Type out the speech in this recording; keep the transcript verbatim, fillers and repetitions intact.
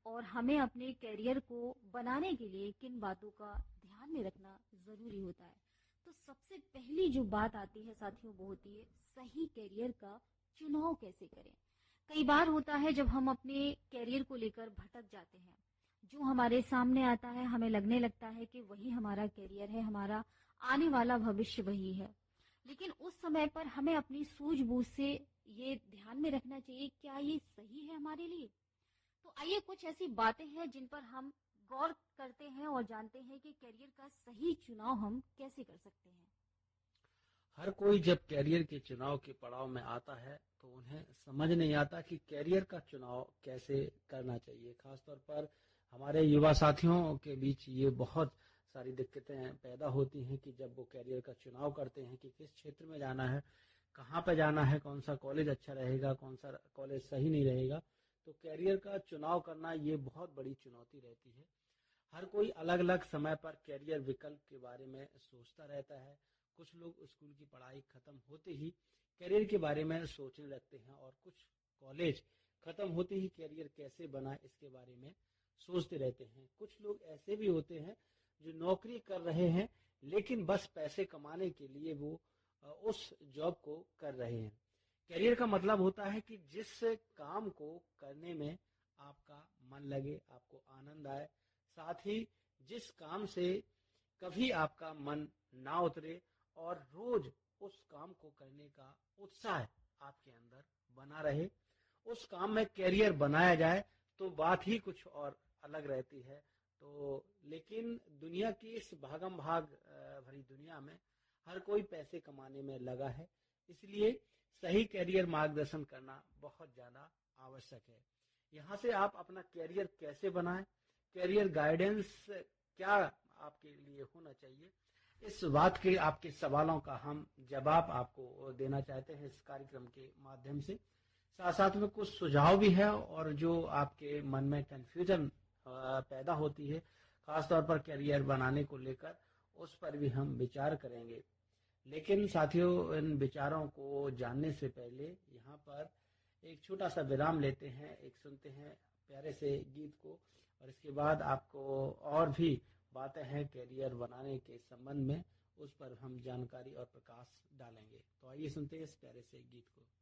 और हमें अपने करियर को बनाने के लिए किन बातों का ध्यान में रखना जरूरी होता है। तो सबसे पहली जो बात आती है साथियों वो होती है सही करियर का चुनाव कैसे करें। कई बार होता है जब हम अपने करियर को लेकर भटक जाते हैं, जो हमारे सामने आता है हमें लगने लगता है कि वही हमारा करियर है, हमारा आने वाला भविष्य वही है। लेकिन उस समय पर हमें अपनी सूझबूझ से ये ध्यान में रखना चाहिए क्या ये सही है हमारे लिए। तो आइए कुछ ऐसी बातें हैं जिन पर हम गौर करते हैं और जानते हैं कि करियर का सही चुनाव हम कैसे कर सकते हैं। हर कोई जब कैरियर के चुनाव के पड़ाव में आता है तो उन्हें समझ नहीं आता कि कैरियर का चुनाव कैसे करना चाहिए। खासतौर पर हमारे युवा साथियों के बीच ये बहुत सारी दिक्कतें पैदा होती हैं कि जब वो कैरियर का चुनाव करते हैं कि किस क्षेत्र में जाना है, कहाँ पे जाना है, कौन सा कॉलेज अच्छा रहेगा, कौन सा कॉलेज सही नहीं रहेगा। तो कैरियर का चुनाव करना ये बहुत बड़ी चुनौती रहती है। हर कोई अलग अलग समय पर कैरियर विकल्प के बारे में सोचता रहता है। कुछ लोग स्कूल की पढ़ाई खत्म होते ही कैरियर के बारे में सोचने लगते हैं और कुछ कॉलेज खत्म होते ही कैरियर कैसे बनाए इसके बारे में सोचते रहते हैं। कुछ लोग ऐसे भी होते हैं जो नौकरी कर रहे हैं लेकिन बस पैसे कमाने के लिए वो उस जॉब को कर रहे हैं। कैरियर का मतलब होता है कि जिस काम को करने में आपका मन लगे, आपको आनंद आए, साथ ही जिस काम से कभी आपका मन ना उतरे और रोज उस काम को करने का उत्साह आपके अंदर बना रहे, उस काम में कैरियर बनाया जाए तो बात ही कुछ और अलग रहती है। तो लेकिन दुनिया की इस भागम भाग भरी दुनिया में हर कोई पैसे कमाने में लगा है, इसलिए सही कैरियर मार्गदर्शन करना बहुत ज्यादा आवश्यक है। यहाँ से आप अपना कैरियर कैसे बनाएं, कैरियर गाइडेंस क्या आपके लिए होना चाहिए, इस बात के आपके सवालों का हम जवाब आपको देना चाहते हैं इस कार्यक्रम के माध्यम से। साथ साथ में कुछ सुझाव भी है और जो आपके मन में कंफ्यूजन पैदा होती है खासतौर पर कैरियर बनाने को लेकर, उस पर भी हम विचार करेंगे। लेकिन साथियों, इन विचारों को जानने से पहले यहाँ पर एक छोटा सा विराम लेते हैं, एक सुनते हैं प्यारे से गीत को, और इसके बाद आपको और भी बातें हैं कैरियर बनाने के संबंध में, उस पर हम जानकारी और प्रकाश डालेंगे। तो आइए सुनते हैं इस प्यारे से गीत को।